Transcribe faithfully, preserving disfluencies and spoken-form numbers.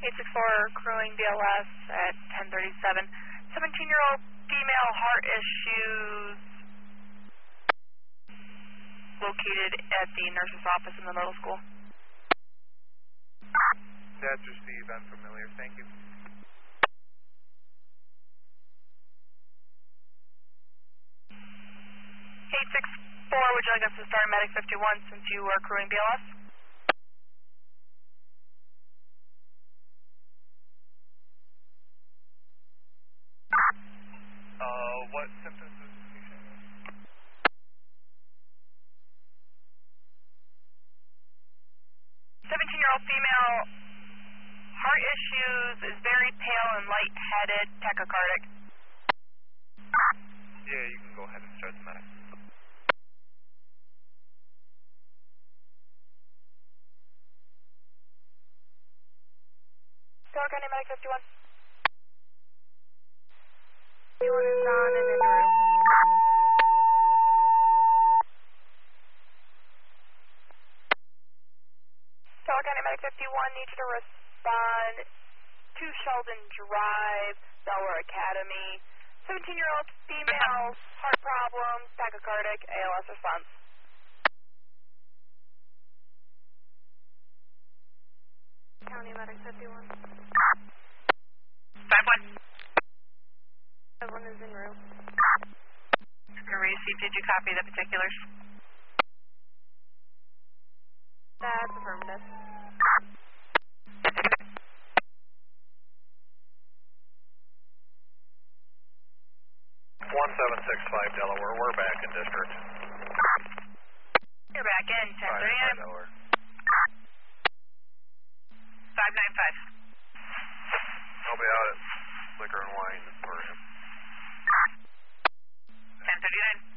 eight six four crewing B L S at ten thirty-seven. seventeen-year-old female heart issues located at the nurse's office in the middle school. That's received. I'm familiar. Thank you. eight six four, would you like us to start Medic fifty-one since you were crewing B L S? Uh, what symptoms does the patient have? seventeen-year-old female, heart issues, is very pale and lightheaded, tachycardic. Yeah, you can go ahead and start the medic. Taylor County Medic fifty-one. fifty-one is on and in the room. Taylor County Medic fifty-one needs you to respond to Sheldon Drive, Delaware Academy. seventeen-year-old female, heart problems, tachycardic, A L S response. County Medic fifty-one. five one. five one is en route. Received. Did you copy the particulars? That's affirmative. one seven six five Delaware, we're back in district. You're back in. ten thirty-nine. Delaware. five nine five. I'll be out at Liquor and Wine Aquarium. ten thirty-nine.